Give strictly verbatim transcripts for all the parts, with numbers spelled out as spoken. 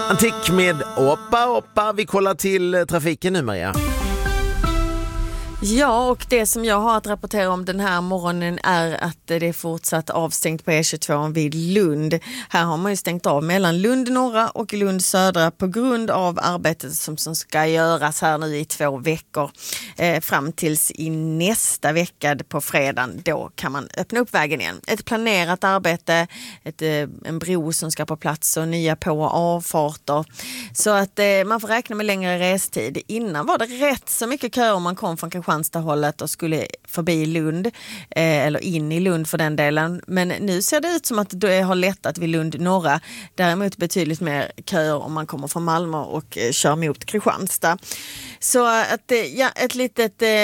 Antik med Oppa Oppa. Vi kollar till trafiken nu, Maria. Ja, och det som jag har att rapportera om den här morgonen är att det är fortsatt avstängt på E tjugotvå vid Lund. Här har man ju stängt av mellan Lund norra och Lund södra på grund av arbetet som, som ska göras här nu i två veckor. Eh, fram tills i nästa vecka på fredagen, då kan man öppna upp vägen igen. Ett planerat arbete, ett, eh, en bro som ska på plats och nya på- och avfarter. Så att eh, man får räkna med längre restid. Innan var det rätt så mycket köer om man kom från Kristianstadhållet och skulle förbi Lund, eh, eller in i Lund för den delen. Men nu ser det ut som att det har lättat vid Lund norra. Däremot betydligt mer köer om man kommer från Malmö och eh, kör mot Kristianstad. Så att, eh, ja, ett litet eh,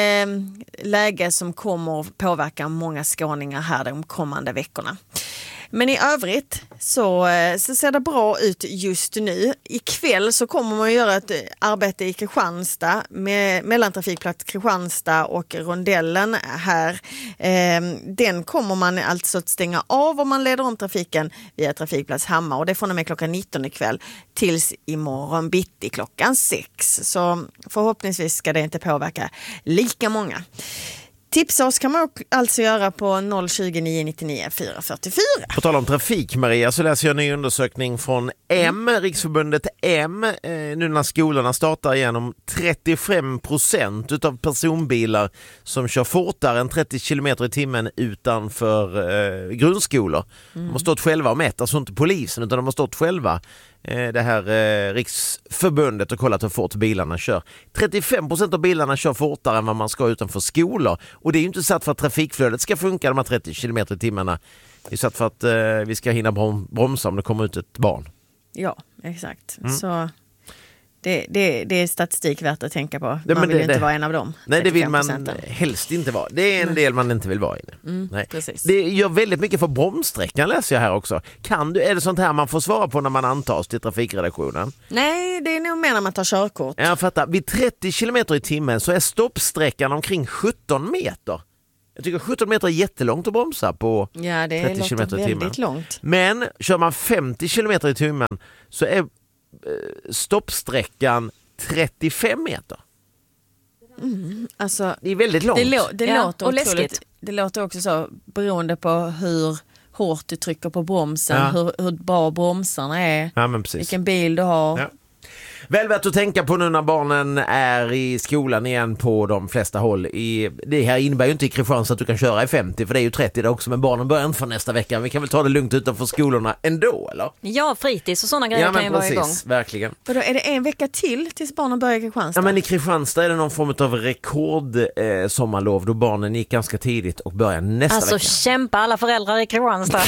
läge som kommer påverka många skåningar här de kommande veckorna. Men i övrigt så, så ser det bra ut just nu. Ikväll så kommer man att göra ett arbete i Kristianstad med mellantrafikplats Kristianstad och rondellen här. Eh, den kommer man alltså att stänga av om man leder om trafiken via trafikplats Hammar, och det är från och med klockan nitton ikväll tills imorgon bitti klockan sex. Så förhoppningsvis ska det inte påverka lika många. Tipsa oss kan man alltså göra på noll tjugo nio nittionio fyra fyrtiofyra. På tal om trafik, Maria, så läser jag en ny undersökning från M, mm. Riksförbundet M, eh, nu när skolorna startar igen, om trettiofem procent utav personbilar som kör fortare än trettio kilometer i timmen utanför eh, grundskolor. Mm. De har stått själva och mätt, alltså inte polisen, utan de har stått själva, eh, det här eh, Riksförbundet, och kollat hur fort bilarna kör. trettiofem procent av bilarna kör fortare än vad man ska utanför skolor. Och det är ju inte satt för att trafikflödet ska funka, de här trettio kilometer i timmarna. Det är satt för att eh, vi ska hinna brom- bromsa om det kommer ut ett barn. Ja, exakt. Mm. Så det, det, det är statistik värt att tänka på. Man det, vill det, ju inte det, vara en av dem. Nej, det vill man helst inte vara. Det är en del man inte vill vara inne. Mm, nej. Precis. Det gör väldigt mycket för bromssträckan, läser jag här också. Kan du, är det sånt här man får svara på när man antas till trafikredaktionen? Nej, det är nog mer när man tar körkort. Jag fattar. Vid trettio kilometer i timmen så är stoppsträckan omkring sjutton meter. Jag tycker sjutton meter är jättelångt att bromsa på ja, det trettio kilometer i timmen. Väldigt långt. Men kör man femtio kilometer i timmen så är stoppsträckan trettiofem meter. Mm, alltså, det är väldigt långt. Det, lå- det, ja, låter och läskigt. Det låter också så, beroende på hur hårt du trycker på bromsen, ja. hur, hur bra bromsarna är, ja, men precis. vilken bil du har. Ja. Väl värt att tänka på nu när barnen är i skolan igen på de flesta håll. I, det här innebär ju inte i Kristianstad att du kan köra i femtio, för det är ju trettio där också, men barnen börjar inte för nästa vecka. Vi kan väl ta det lugnt utanför skolorna ändå, eller? Ja, fritids och sådana grejer ja, kan ju precis, vara igång. Verkligen. Och då är det en vecka till tills barnen börjar i Kristianstad? Ja, men i Kristianstad är det någon form av rekord eh, sommarlov då barnen gick ganska tidigt och börjar nästa alltså, vecka. Alltså kämpa alla föräldrar i Kristianstad.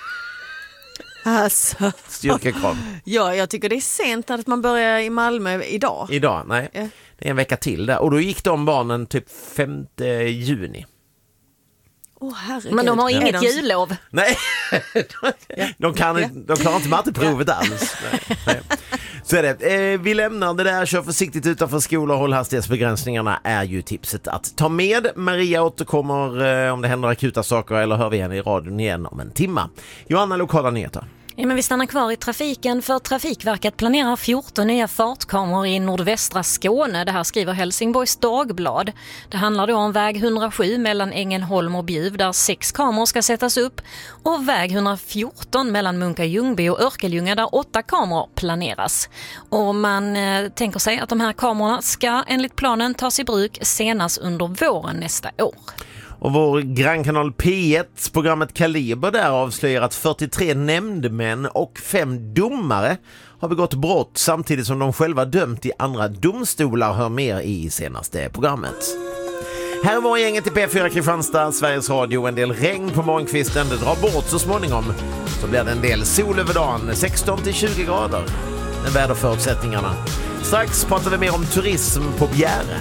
Alltså. Styrkekrav. Ja, jag tycker det är sent att man börjar i Malmö idag. Idag, nej. Ja. Det är en vecka till där. Och då gick de barnen typ femte juni. Åh, herregud. Men de har inget de... jullov. Nej, de, kan, ja. de klarar inte matteprovet ja. alls. Nej, nej. Så är det. Eh, vi lämnar det där, kör försiktigt utanför skolan, håll hastighetsbegränsningarna är ju tipset att ta med. Maria återkommer eh, om det händer akuta saker, eller hör vi henne i radion igen om en timma. Johanna, lokala nyheter. Ja, men vi stannar kvar i trafiken, för Trafikverket planerar fjorton nya fartkameror i nordvästra Skåne. Det här skriver Helsingborgs Dagblad. Det handlar då om väg hundrasju mellan Ängelholm och Bjuv där sex kameror ska sättas upp, och väg hundrafjorton mellan Munka Ljungby och Örkelljunga där åtta kameror planeras. Och man eh, tänker sig att de här kamerorna ska enligt planen tas i bruk senast under våren nästa år. Och vår grannkanal P ett, programmet Kaliber, där avslöjar att fyrtiotre nämndemän och fem domare har begått brott samtidigt som de själva dömt i andra domstolar, hör mer i senaste programmet. Här var gänget i P fyra Kristianstad, Sveriges Radio. En del regn på morgonkvisten, det drar bort så småningom. Så blir det en del sol över dagen, sexton till tjugo grader. Med väderförutsättningarna. Strax pratar vi mer om turism på Bjäre.